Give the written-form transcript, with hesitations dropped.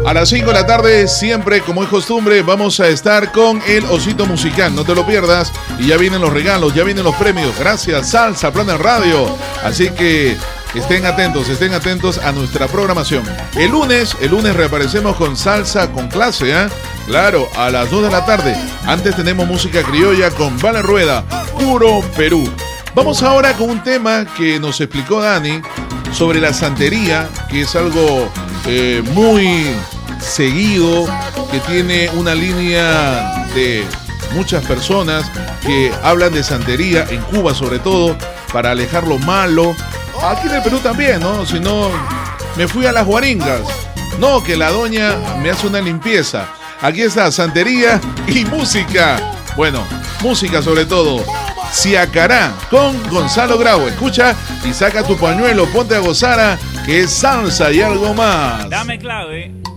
A las 5 de la tarde, siempre como es costumbre, vamos a estar con el Osito Musical. No te lo pierdas. Y ya vienen los regalos, ya vienen los premios. Gracias, Salsa Planet Radio. Así que estén atentos a nuestra programación. El lunes reaparecemos con Salsa con Clase, ¿eh? Claro, a las 2 de la tarde. Antes tenemos música criolla con Vale Rueda, Puro Perú. Vamos ahora con un tema que nos explicó Dani sobre la santería, que es algo muy seguido, que tiene una línea de muchas personas que hablan de santería, en Cuba sobre todo, para alejar lo malo. Aquí en el Perú también, ¿no? Si no, me fui a las guaringas. No, que la doña me hace una limpieza. Aquí está, santería y música. Bueno, música sobre todo. Siacará con Gonzalo Grau. Escucha y saca tu pañuelo, ponte a gozar, que es salsa y algo más. Dame clave.